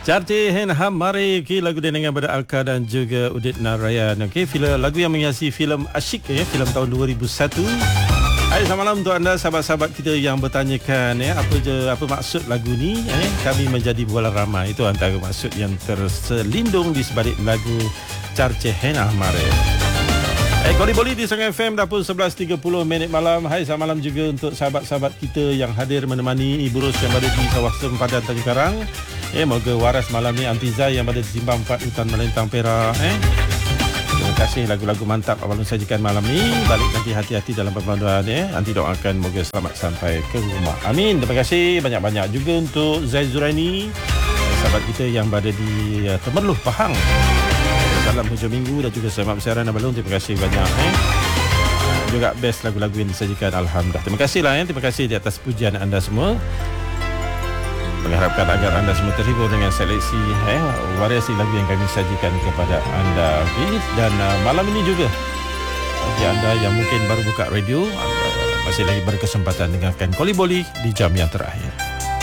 Carti Hen Hamari ki lagu dengan pada Alka dan juga Udit Narayan. Okey, lagu yang menghiasi filem Asyik filem tahun 2001. Hai, selamat malam untuk anda sahabat-sahabat kita yang bertanyakan apa maksud lagu ni. Kami menjadi bola ramai, itu antara maksud yang terselindung di sebalik lagu Carti Hen Hamari. Koli-boli di Sungai FM dapur 11.30 minit malam. Hai, selamat malam juga untuk sahabat-sahabat kita yang hadir menemani Ibu Ros yang berada di Sawah Sempadan Tanjung Karang. Moga waras malam ni Antiza yang berada di Simbang 4 Hutan Melintang Perak. Terima kasih lagu-lagu mantap abang sajikan malam ni. Balik nanti hati-hati dalam perpanduan Nanti doakan moga selamat sampai ke rumah. Amin. Terima kasih banyak-banyak juga untuk Zai Zuraini, sahabat kita yang berada di Temerloh Pahang. Salam hujung minggu dan juga selamat bersiaran Abang Long. Terima kasih banyak juga best lagu-lagu yang disajikan, alhamdulillah. Terima kasih lah terima kasih di atas pujian anda semua. Mengharapkan agar anda semua terhibur dengan seleksi variasi lagu yang kami sajikan kepada anda. Dan malam ini juga bagi anda yang mungkin baru buka radio, anda masih lagi berkesempatan dengarkan Koli Boli di jam yang terakhir.